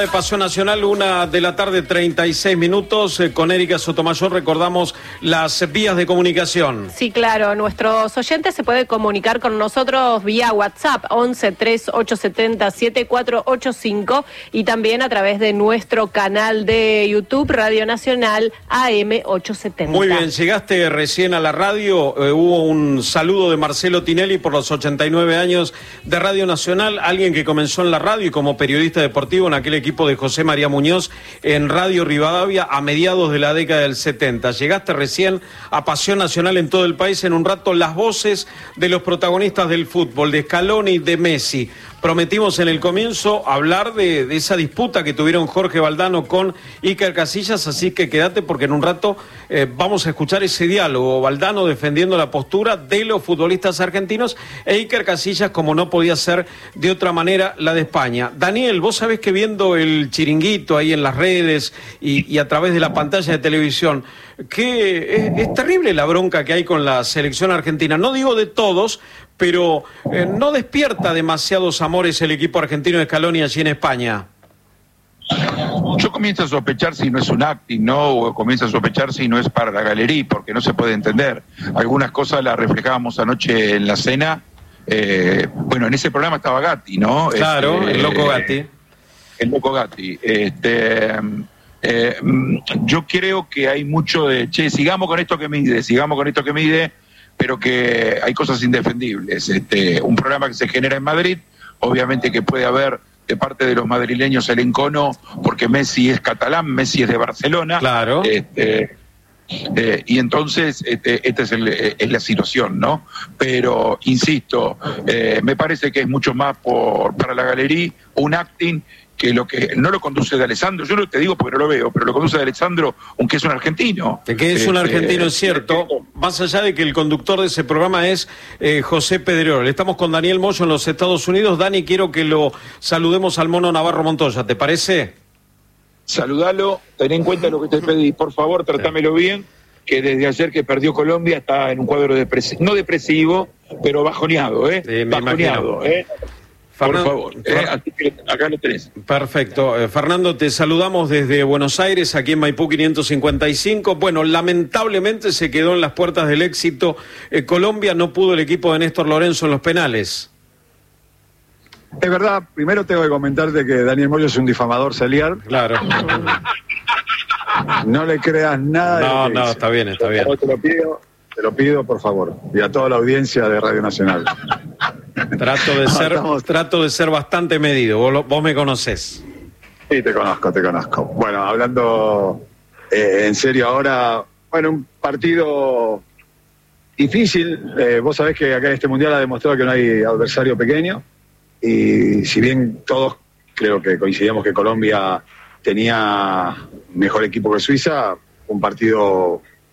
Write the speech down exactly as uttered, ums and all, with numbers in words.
De Pasión Nacional, una de la tarde, treinta y seis minutos. Eh, con Erika Sotomayor recordamos las vías de comunicación. Sí, claro. Nuestros oyentes se pueden comunicar con nosotros vía WhatsApp once, tres, ocho setenta, siete cuatro ocho cinco y también a través de nuestro canal de YouTube Radio Nacional A M ochocientos setenta. Muy bien, llegaste recién a la radio. Eh, hubo un saludo de Marcelo Tinelli por los ochenta y nueve años de Radio Nacional. Alguien que comenzó en la radio y como periodista deportivo en aquel equipo de José María Muñoz en Radio Rivadavia a mediados de la década del setenta. Llegaste recién a Pasión Nacional en todo el país. En un rato las voces de los protagonistas del fútbol, de Scaloni y de Messi. Prometimos en el comienzo hablar de, de esa disputa que tuvieron Jorge Valdano con Iker Casillas, así que quédate porque en un rato eh, vamos a escuchar ese diálogo. Valdano defendiendo la postura de los futbolistas argentinos e Iker Casillas, como no podía ser de otra manera, la de España. Daniel, vos sabés que viendo el chiringuito ahí en las redes y, y a través de la pantalla de televisión, que es, es terrible la bronca que hay con la selección argentina. No digo de todos, pero eh, no despierta demasiados amores el equipo argentino de Scaloni allí en España. Yo comienzo a sospechar si no es un acting, ¿no? O comienzo a sospechar si no es para la galería, porque no se puede entender. Algunas cosas las reflejábamos anoche en la cena. Eh, bueno, en ese programa estaba Gatti, ¿no? Claro, este, el loco Gatti. El loco Gatti. Este, eh, yo creo que hay mucho de, che, sigamos con esto que mide, sigamos con esto que mide, pero que hay cosas indefendibles. Este, un programa que se genera en Madrid, obviamente que puede haber de parte de los madrileños el encono, porque Messi es catalán, Messi es de Barcelona. Claro. Este, eh, y entonces, este, esta es, el, es la situación, ¿no? Pero, insisto, eh, me parece que es mucho más por, para la galería un acting que lo que no lo conduce de Alessandro, yo no te digo porque no lo veo, pero lo conduce de Alessandro, aunque es un argentino. Que es un argentino, es cierto, más allá de que el conductor de ese programa es eh, José Pedrerol. Estamos con Daniel Moyo en los Estados Unidos. Dani, quiero que lo saludemos al Mono Navarro Montoya, ¿te parece? Saludalo, ten en cuenta lo que te pedí, por favor, tratámelo bien, que desde ayer que perdió Colombia está en un cuadro depresivo, no depresivo, pero bajoneado, ¿eh? Sí, bajoneado, ¿eh? Fernando, por favor, eh, así que acá lo tenés. Perfecto. Eh, Fernando, te saludamos desde Buenos Aires, aquí en Maipú quinientos cincuenta y cinco. Bueno, lamentablemente se quedó en las puertas del éxito. Eh, Colombia, no pudo el equipo de Néstor Lorenzo en los penales. Es verdad, primero tengo que comentarte que Daniel Moyo es un difamador serial. Claro. No le creas nada. No, de lo que no, dice. está bien, está bien. Te lo pido, te lo pido, por favor. Y a toda la audiencia de Radio Nacional. Trato de ser, Estamos... trato de ser bastante medido, vos, lo, vos me conocés. Sí, te conozco, te conozco. Bueno, hablando eh, en serio ahora, bueno, un partido difícil. Eh, vos sabés que acá en este Mundial ha demostrado que no hay adversario pequeño. Y si bien todos creo que coincidimos que Colombia tenía mejor equipo que Suiza, un partido